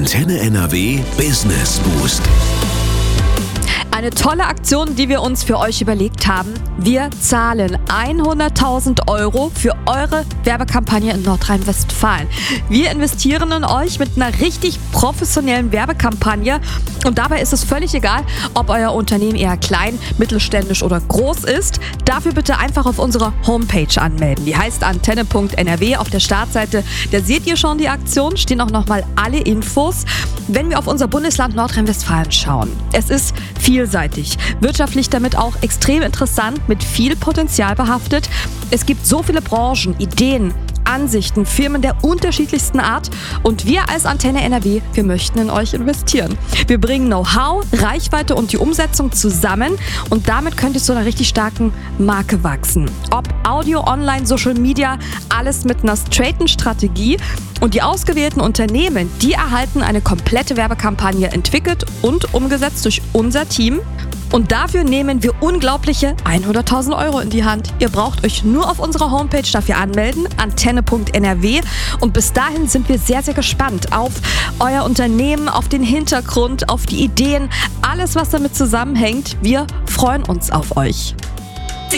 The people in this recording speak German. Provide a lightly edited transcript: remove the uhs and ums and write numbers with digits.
Antenne NRW Business Boost. Eine tolle Aktion, die wir uns für euch überlegt haben. Wir zahlen 100.000 € für eure Werbekampagne in Nordrhein-Westfalen. Wir investieren in euch mit einer richtig professionellen Werbekampagne. Und dabei ist es völlig egal, ob euer Unternehmen eher klein, mittelständisch oder groß ist. Dafür bitte einfach auf unserer Homepage anmelden. Die heißt antenne.nrw. Auf der Startseite, da seht ihr schon die Aktion, stehen auch nochmal alle Infos. Wenn wir auf unser Bundesland Nordrhein-Westfalen schauen, es ist vielseitig, wirtschaftlich damit auch extrem interessant, mit viel Potenzial behaftet. Es gibt so viele Branchen, Ideen, Ansichten, Firmen der unterschiedlichsten Art und wir als Antenne NRW, wir möchten in euch investieren. Wir bringen Know-how, Reichweite und die Umsetzung zusammen und damit könnt ihr zu einer richtig starken Marke wachsen. Ob Audio, Online, Social Media, alles mit einer straighten Strategie und die ausgewählten Unternehmen, die erhalten eine komplette Werbekampagne entwickelt und umgesetzt durch unser Team. Und dafür nehmen wir unglaubliche 100.000 € in die Hand. Ihr braucht euch nur auf unserer Homepage dafür anmelden, antenne.nrw. Und bis dahin sind wir sehr, sehr gespannt auf euer Unternehmen, auf den Hintergrund, auf die Ideen, alles, was damit zusammenhängt. Wir freuen uns auf euch.